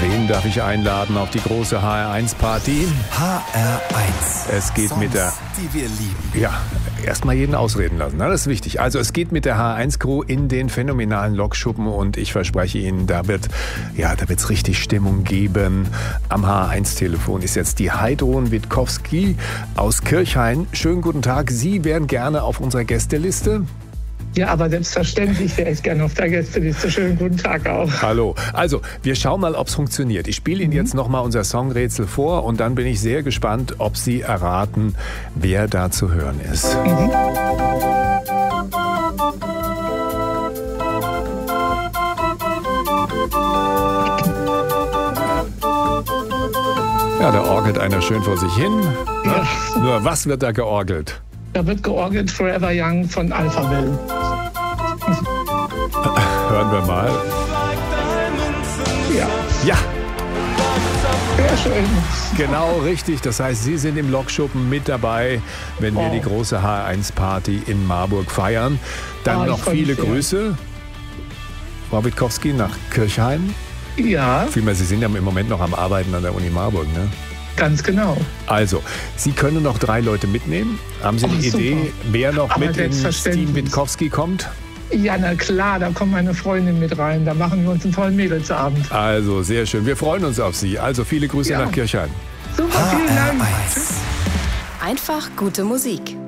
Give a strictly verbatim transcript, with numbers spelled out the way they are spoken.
Wen darf ich einladen auf die große H R eins Party? H R eins. Es geht Songs, mit der... die wir lieben. Ja, erstmal jeden ausreden lassen, ne? Das ist wichtig. Also es geht mit der H R eins Crew in den phänomenalen Lokschuppen und ich verspreche Ihnen, da wird ja, da wird's richtig Stimmung geben. Am H R eins Telefon ist jetzt die Heidrun Witkowski aus Kirchhain. Schönen guten Tag. Sie wären gerne auf unserer Gästeliste? Ja, aber selbstverständlich wäre ich gerne auf der Gästeliste. Schönen guten Tag auch. Hallo. Also, wir schauen mal, ob es funktioniert. Ich spiele Ihnen mhm. jetzt nochmal unser Songrätsel vor und dann bin ich sehr gespannt, ob Sie erraten, wer da zu hören ist. Mhm. Ja, da orgelt einer schön vor sich hin. Ja. Nur, was wird da georgelt? Da wird georgelt Forever Young von Alphaville. Hören wir mal. Ja. Ja, Sehr schön. genau richtig. Das heißt, Sie sind im Lokschuppen mit dabei, wenn wir Oh. die große H R eins Party in Marburg feiern. Dann Oh, ich noch freu viele mich sehr. Grüße. Frau Witkowski nach Kirchhain. Ja, Vielmehr, Sie sind ja im Moment noch am Arbeiten an der Uni Marburg, ne? ganz genau. Also, Sie können noch drei Leute mitnehmen. Haben Sie eine Oh, super. Idee, wer noch Aber mit ins selbstverständlich. Team Witkowski kommt? Ja, na klar, da kommt meine Freundin mit rein. Da machen wir uns einen tollen Mädelsabend. Also, sehr schön. Wir freuen uns auf Sie. Also, viele Grüße Ja. nach Kirchhain. Super, vielen Dank. H R eins. Einfach gute Musik.